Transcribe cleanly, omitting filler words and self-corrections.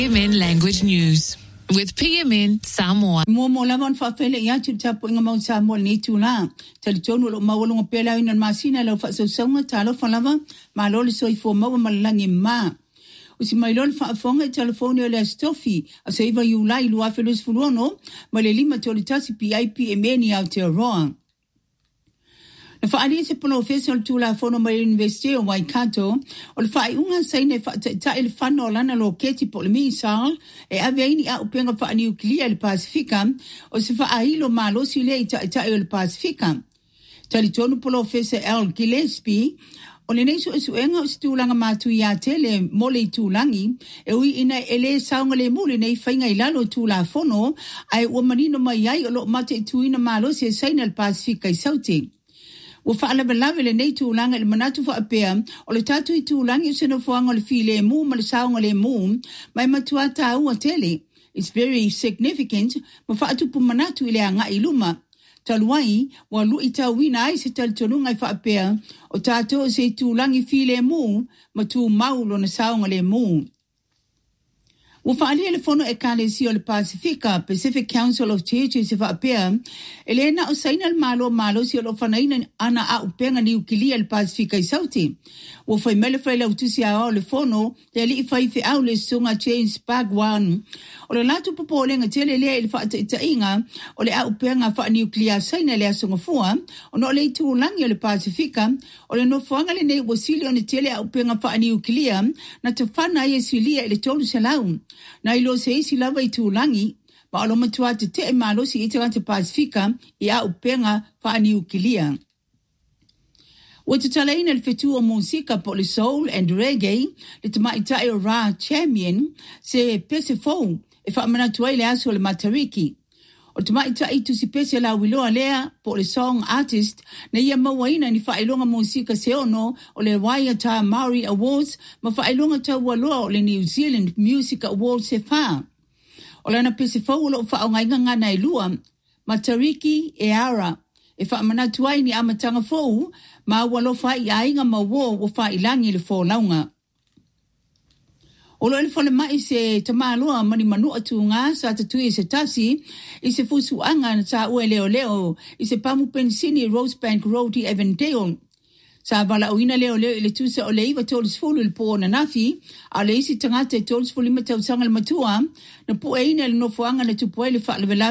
PMN Language News with PMN Samoa. Mo lawan fa fele ya tapo nga mau Samoa ni tula. Talitonu lo mawalunga pela ina masina lo fa so songa talo fa lava malo le soi fo mau malangi ma. Usi mailon fa fonga telefone le stofi asaiva yulai lu afelus fulono malelima tolitasi PIPMN ya te roa. Na faali se professor tula fono mai university o Waikato o le fai unga saine fa ta il fano lana lo keti po le misal e aveini a upenga fa nuclear le Pacifica o se fa ailo malo si le ta il Pacifica tali tonu professor L Gillespie o le neso suenga o stulanga matu ya tele mole tulangi e ui ina ele saunga le mule nei fainga ilalo tula fono ai o manino mai ai o lo mate tuina malo si saina il Pacifica i sauti. Wa fa'ala balawe le nei tūlanga le manatu fa apea o le tatu I tūlangi o seno fuanga le file mu ma le saonga le mu mai matua tau a tele. It's very significant ma fa'atupu manatu ile anga iluma. Taluai wa lu I tau wina ai se talitonunga I fa apea o tatu o se tūlangi file mu ma tu maulo na saonga le mu. Wa fa'ali le fono e kalesi o le Pacific Council of Churches e whaapea, ele na o saina le malo si o lo whanaina ana a upenga ni ukilia le Pacifica I sauti. Wa fai mele fai lau tusi a o le fono, te li I fai fi au le sunga James Bagwan. O le latu popolenga tele lea ili whaata itainga, o le a upenga wha ni ukilia saina le asunga fua, o no le itu langi o le Pacifica, o le no fuanga le nei wasili o ne tele a upenga wha ni ukilia, na te whana I silia ili tolu salau. Na ilo se isi lava I tūlangi, ma alo matua te e malo si ita te Pacifica I a upenga whaani ukilia. Wa te talaina le fetu o musika po le soul and reggae, le te maitai o Ra Champion, se pese fou, e whaamana tuai le aso le Matariki. O te maitai tu si pese la wiloa lea po le song artist, na ia mawaina ni whaelonga musika se ono o le Waiata Maori Awards, ma whaelonga tau waloa o le New Zealand Music Awards se wha. O lana pese fau lo whaongainga ngana I lua, Matariki e ara, e whaamana tuai ni amatanga fau, ma walo whai ainga mawo o whailangi le wholaunga. O lo ele fole mai se tamaloa mani manu atu ngā sa tatui se tasi I se fusu anga na sa ue leo I se pamu pensini Rosebank Road I Avondale. Sa vala o ina leo ile tusa o le iwa tolis fulu il po na nafi a le isi tangate tolis fulu ima tau sanga le matua na po e ina le no fuanga le tupoe le wha le